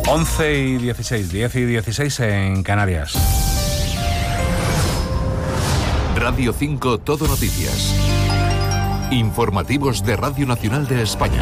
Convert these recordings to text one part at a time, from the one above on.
11:16, 10:16 en Canarias. Radio 5 Todo Noticias. Informativos de Radio Nacional de España.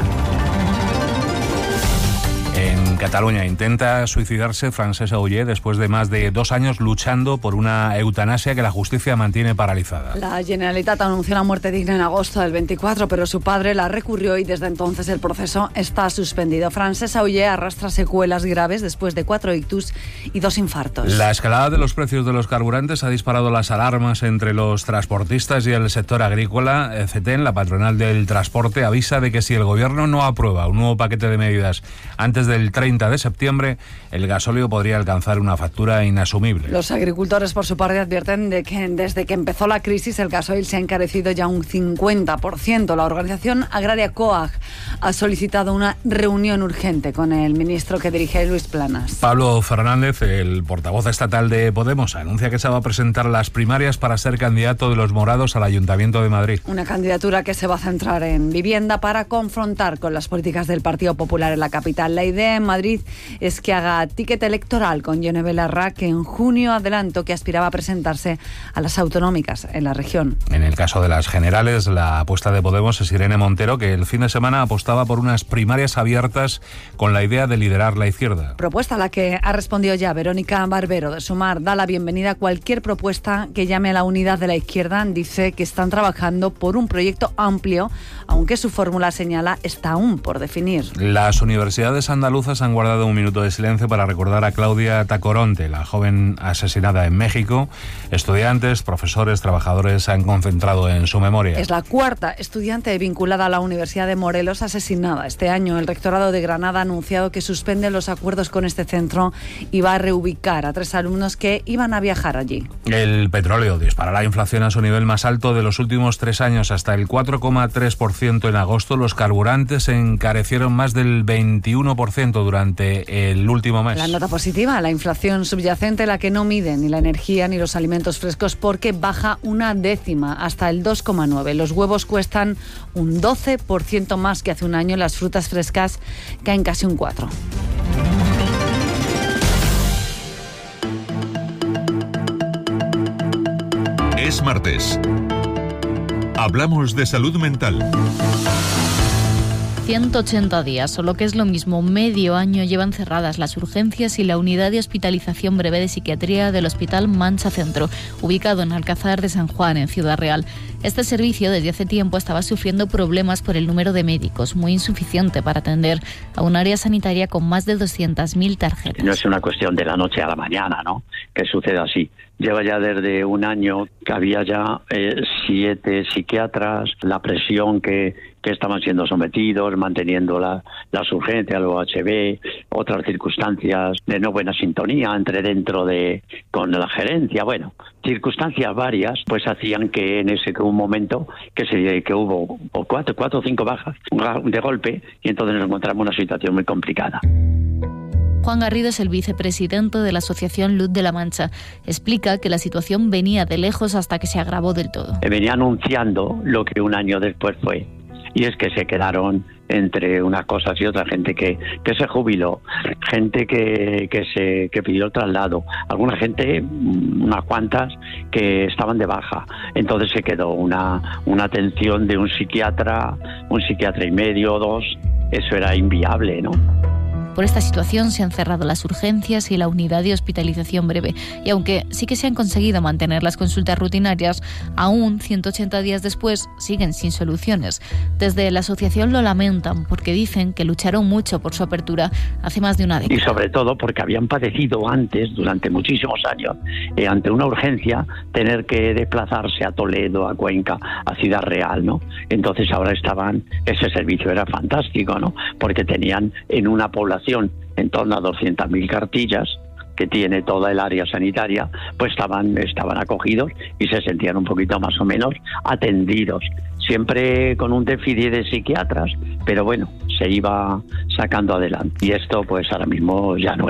En Cataluña intenta suicidarse Francesc Auger después de más de 2 años luchando por una eutanasia que la justicia mantiene paralizada. La Generalitat anunció la muerte digna en agosto del 24, pero su padre la recurrió y desde entonces el proceso está suspendido. Francesc Auger arrastra secuelas graves después de 4 ictus y 2 infartos. La escalada de los precios de los carburantes ha disparado las alarmas entre los transportistas y el sector agrícola. CETEN, la patronal del transporte, avisa de que si el gobierno no aprueba un nuevo paquete de medidas antes del 30 de septiembre, el gasóleo podría alcanzar una factura inasumible. Los agricultores, por su parte, advierten de que desde que empezó la crisis el gasoil se ha encarecido ya un 50%. La organización agraria COAG ha solicitado una reunión urgente con el ministro que dirige, Luis Planas. Pablo Fernández, el portavoz estatal de Podemos, anuncia que se va a presentar las primarias para ser candidato de los morados al Ayuntamiento de Madrid. Una candidatura que se va a centrar en vivienda para confrontar con las políticas del Partido Popular en la capital. La idea en Madrid es que haga ticket electoral con Yone Belarra, que en junio adelantó que aspiraba a presentarse a las autonómicas en la región. En el caso de las generales, la apuesta de Podemos es Irene Montero, que el fin de semana apostaba por unas primarias abiertas con la idea de liderar la izquierda. Propuesta a la que ha respondido ya Verónica Barbero de Sumar. Da la bienvenida a cualquier propuesta que llame a la unidad de la izquierda. Dice que están trabajando por un proyecto amplio, aunque su fórmula, señala, está aún por definir. Las universidades andaluzas han guardado un minuto de silencio para recordar a Claudia Tacoronte, la joven asesinada en México. Estudiantes, profesores, trabajadores se han concentrado en su memoria. Es la 4ª estudiante vinculada a la Universidad de Morelos asesinada este año. El rectorado de Granada ha anunciado que suspende los acuerdos con este centro y va a reubicar a 3 alumnos que iban a viajar allí. El petróleo dispara la inflación a su nivel más alto de los últimos 3 años, hasta el 4,3% en agosto. Los carburantes se encarecieron más del 21% durante el último mes. La nota positiva, la inflación subyacente, la que no mide ni la energía ni los alimentos frescos, porque baja 1/10 hasta el 2,9. Los huevos cuestan un 12% más que hace un año. Las frutas frescas caen casi un 4%. Es martes. Hablamos de salud mental. 180 días, o lo que es lo mismo, medio año, llevan cerradas las urgencias y la unidad de hospitalización breve de psiquiatría del Hospital Mancha Centro, ubicado en Alcázar de San Juan, en Ciudad Real. Este servicio desde hace tiempo estaba sufriendo problemas por el número de médicos, muy insuficiente para atender a un área sanitaria con más de 200.000 tarjetas. No es una cuestión de la noche a la mañana, ¿no?, que suceda así. Lleva ya desde un año que había ya 7 psiquiatras, la presión que estaban siendo sometidos, manteniendo las urgencias, los HB, otras circunstancias de no buena sintonía con la gerencia, bueno, circunstancias varias, pues hacían que en ese un momento que hubo 4 o 5 bajas de golpe, y entonces nos encontramos en una situación muy complicada. Juan Garrido es el vicepresidente de la Asociación Luz de la Mancha. Explica que la situación venía de lejos hasta que se agravó del todo. Venía anunciando lo que un año después fue. Y es que se quedaron entre unas cosas y otras, gente que se jubiló, gente que pidió el traslado, alguna gente, unas cuantas, que estaban de baja. Entonces se quedó una atención de un psiquiatra y medio, 2, eso era inviable, ¿no? Por esta situación se han cerrado las urgencias y la unidad de hospitalización breve. Y aunque sí que se han conseguido mantener las consultas rutinarias, aún 180 días después siguen sin soluciones. Desde la asociación lo lamentan porque dicen que lucharon mucho por su apertura hace más de una década. Y sobre todo porque habían padecido antes, durante muchísimos años, ante una urgencia, tener que desplazarse a Toledo, a Cuenca, a Ciudad Real, ¿no? Entonces ahora ese servicio era fantástico, ¿no? Porque tenían en una población en torno a 200.000 cartillas que tiene toda el área sanitaria, pues estaban acogidos y se sentían un poquito más o menos atendidos, siempre con un déficit de psiquiatras, pero bueno, se iba sacando adelante. Y esto pues ahora mismo ya no